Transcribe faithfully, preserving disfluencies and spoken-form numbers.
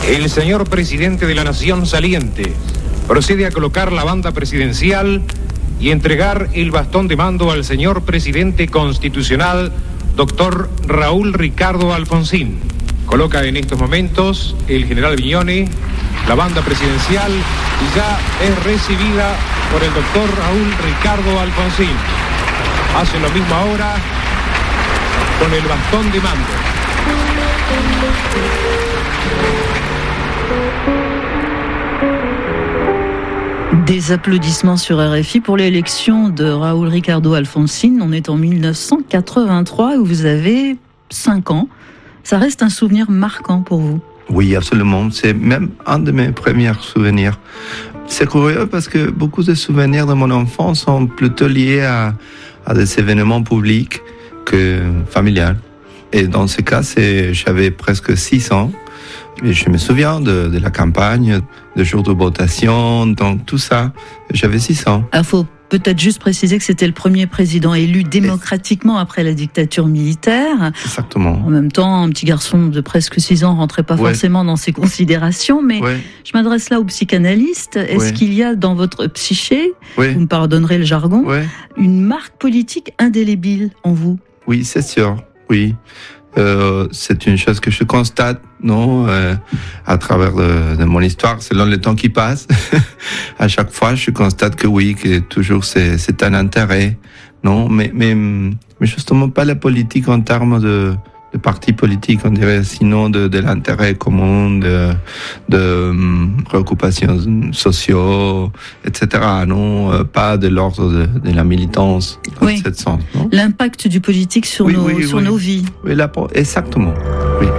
El señor presidente de la Nación saliente procede a colocar la banda presidencial y entregar el bastón de mando al señor presidente constitucional, doctor Raúl Ricardo Alfonsín. Coloca en estos momentos el general Viñone la banda presidencial y ya es recibida por el doctor Raúl Ricardo Alfonsín. Hace lo mismo ahora con el bastón de mando. Des applaudissements sur R F I pour l'élection de Raúl Ricardo Alfonsín. On est en dix-neuf cent quatre-vingt-trois où vous avez cinq ans. Ça reste un souvenir marquant pour vous. Oui, absolument. C'est même un de mes premiers souvenirs. C'est curieux parce que beaucoup de souvenirs de mon enfance sont plutôt liés à, à des événements publics que familiales. Et dans ce cas, c'est, j'avais presque six ans. Et je me souviens de, de la campagne, des jours de votation, donc tout ça. J'avais six ans. Il faut peut-être juste préciser que c'était le premier président élu démocratiquement après la dictature militaire. Exactement. En même temps, un petit garçon de presque six ans rentrait pas ouais. forcément dans ces considérations, mais ouais. je m'adresse là aux psychanalystes. Est-ce ouais. qu'il y a dans votre psyché, ouais. vous me pardonnerez le jargon, ouais. une marque politique indélébile en vous? Oui, c'est sûr, oui. Euh, c'est une chose que je constate, non, euh, à travers de, de mon histoire, selon le temps qui passe. À chaque fois, je constate que oui, que toujours c'est, c'est un intérêt, non, mais, mais, mais justement pas la politique en termes de, de parti politique, on dirait, sinon de, de l'intérêt commun, de, de um, préoccupations sociaux, et cetera. Non, euh, pas de l'ordre de, de la militance dans oui. ce sens. Non? L'impact du politique sur, oui, nos, oui, sur oui. nos vies. Oui, là, exactement. Oui,